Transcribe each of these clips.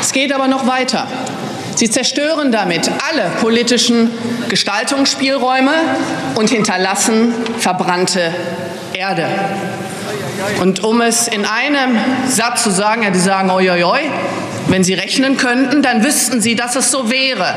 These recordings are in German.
Es geht aber noch weiter. Sie zerstören damit alle politischen Gestaltungsspielräume und hinterlassen verbrannte Erde. Und um es in einem Satz zu sagen, ja, die sagen, oi, oi, oi, wenn Sie rechnen könnten, dann wüssten Sie, dass es so wäre.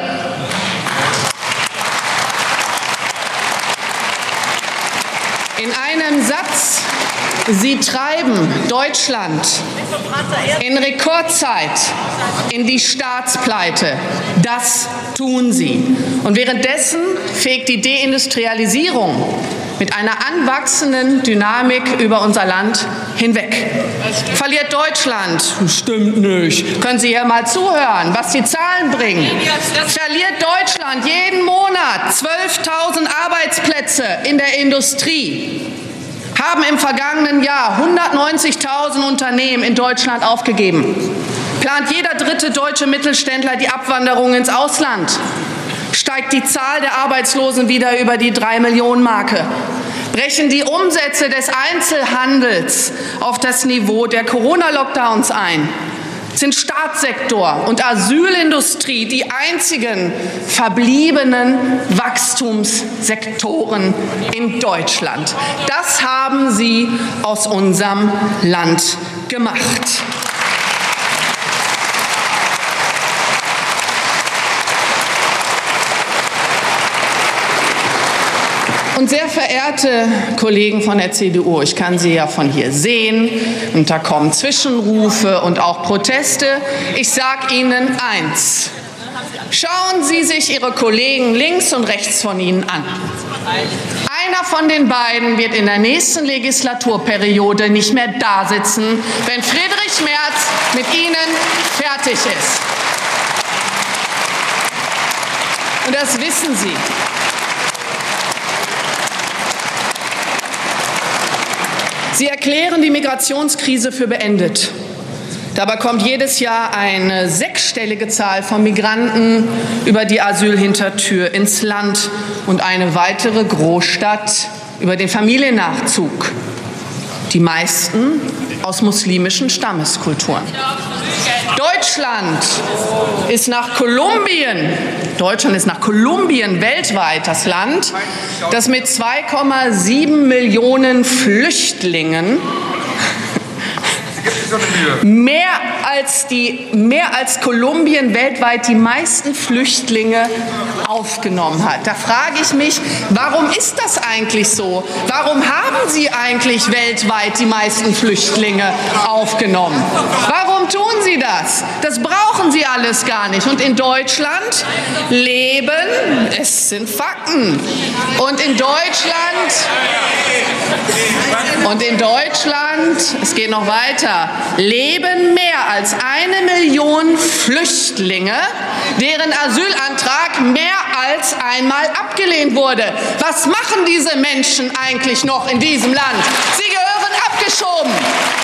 In einem Satz: Sie treiben Deutschland in Rekordzeit in die Staatspleite. Das tun Sie. Und währenddessen fegt die Deindustrialisierung mit einer anwachsenden Dynamik über unser Land hinweg. Verliert Deutschland? Stimmt nicht. Können Sie hier mal zuhören, was die Zahlen bringen? Verliert Deutschland jeden Monat 12.000 Arbeitsplätze in der Industrie? Haben im vergangenen Jahr 190.000 Unternehmen in Deutschland aufgegeben? Plant jeder dritte deutsche Mittelständler die Abwanderung ins Ausland? Steigt die Zahl der Arbeitslosen wieder über die 3-Millionen-Marke? Brechen die Umsätze des Einzelhandels auf das Niveau der Corona-Lockdowns ein? Sind Staatssektor und Asylindustrie die einzigen verbliebenen Wachstumssektoren in Deutschland? Das haben Sie aus unserem Land gemacht. Und sehr verehrte Kollegen von der CDU, ich kann Sie ja von hier sehen, und da kommen Zwischenrufe und auch Proteste. Ich sage Ihnen eins: Schauen Sie sich Ihre Kollegen links und rechts von Ihnen an. Einer von den beiden wird in der nächsten Legislaturperiode nicht mehr da sitzen, wenn Friedrich Merz mit Ihnen fertig ist. Und das wissen Sie. Sie erklären die Migrationskrise für beendet. Dabei kommt jedes Jahr eine sechsstellige Zahl von Migranten über die Asylhintertür ins Land und eine weitere Großstadt über den Familiennachzug. Die meisten aus muslimischen Stammeskulturen. Deutschland ist nach Kolumbien weltweit das Land, das mit 2,7 Millionen Flüchtlingen mehr als Kolumbien weltweit die meisten Flüchtlinge aufgenommen hat. Da frage ich mich, warum ist das eigentlich so? Warum haben Sie eigentlich weltweit die meisten Flüchtlinge aufgenommen? Warum tun Sie das? Das brauchen Sie alles gar nicht. Und in Deutschland leben, es sind Fakten, und in Deutschland, es geht noch weiter, leben mehr als 1 Million Flüchtlinge, deren Asylantrag mehr als einmal abgelehnt wurde. Was machen diese Menschen eigentlich noch in diesem Land? Sie gehören abgeschoben.